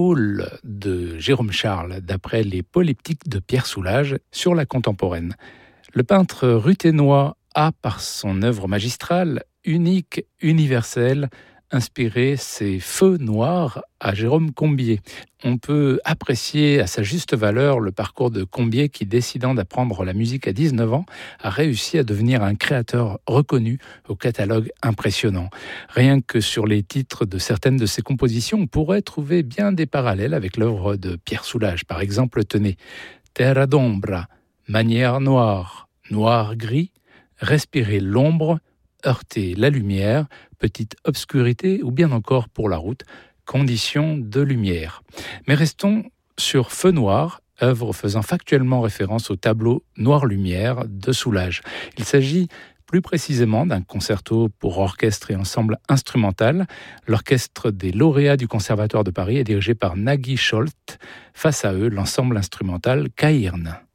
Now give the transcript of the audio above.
Hall de Jérôme Charles, d'après les polyptyques de Pierre Soulages sur la contemporaine. Le peintre ruthénois a, par son œuvre magistrale, unique, universelle, inspiré ses feux noirs à Jérôme Combier. On peut apprécier à sa juste valeur le parcours de Combier qui, décidant d'apprendre la musique à 19 ans, a réussi à devenir un créateur reconnu au catalogue impressionnant. Rien que sur les titres de certaines de ses compositions, on pourrait trouver bien des parallèles avec l'œuvre de Pierre Soulages. Par exemple, tenez, Terra d'ombra, manière noire, noir-gris, respirer l'ombre, heurter la lumière, petite obscurité ou bien encore pour la route, condition de lumière. Mais restons sur Feu noir, œuvre faisant factuellement référence au tableau Noir-Lumière de Soulages. Il s'agit plus précisément d'un concerto pour orchestre et ensemble instrumental. L'orchestre des lauréats du Conservatoire de Paris est dirigé par Nagui Scholz. Face à eux, l'ensemble instrumental Caïrn.